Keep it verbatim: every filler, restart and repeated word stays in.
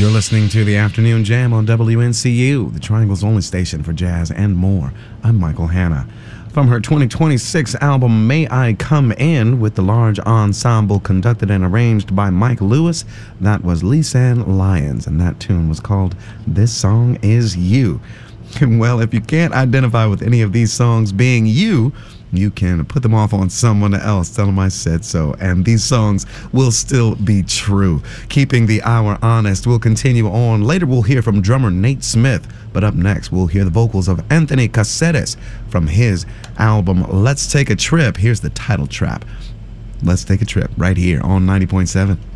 You're listening to the Afternoon Jam on W N C U, the Triangle's only station for jazz and more. I'm Michael Hanna. From her twenty twenty-six album, May I Come In, with the large ensemble conducted and arranged by Mike Lewis, that was Lisanne Lyons, and that tune was called This Song Is You. And well, if you can't identify with any of these songs being you, you can put them off on someone else. Tell them I said so. And these songs will still be true. Keeping the hour honest, we'll continue on. Later, we'll hear from drummer Nate Smith. But up next, we'll hear the vocals of Anthony Caceres from his album, Let's Take a Trip. Here's the title track. Let's Take a Trip, right here on ninety point seven.